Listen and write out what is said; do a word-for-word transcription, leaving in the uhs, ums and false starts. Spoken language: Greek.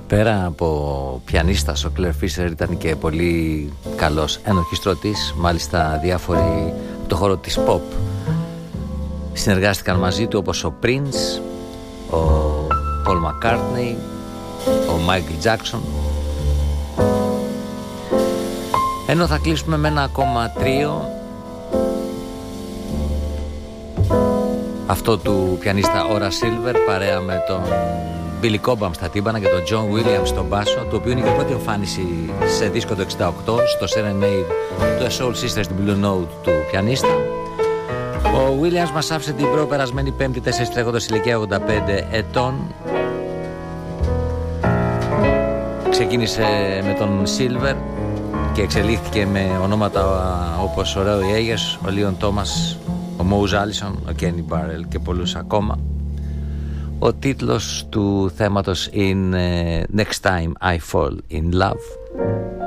Πέρα από πιανίστας, ο Κλέρ Φίσερ ήταν και πολύ καλός ενορχιστρωτής. Μάλιστα διάφοροι από το χώρο της pop συνεργάστηκαν μαζί του, όπως ο Prince, ο Paul McCartney, ο Michael Jackson. Ενώ θα κλείσουμε με ένα ακόμα τρίο, αυτό του πιανίστα Ora Silver, παρέα με τον Billy Cobham στα τύμπανα και τον John Williams στον μπάσο, το οποίο είναι και η πρώτη εμφάνιση σε δίσκο το εξήντα οκτώ, στο Serenade του A Soul Sisters, του Blue Note του πιανίστα. Ο Williams μας άφησε την προπερασμένη Πέμπτη τέσσερις τρέχοντας ηλικία ογδόντα πέντε ετών. Ξεκίνησε με τον Silver και εξελίχθηκε με ονόματα όπως ο Roy Ayers, ο Leon Thomas, ο Mose Allison, ο Kenny Burrell και πολλούς ακόμα. Ο τίτλος του θέματος είναι Next Time I Fall in Love.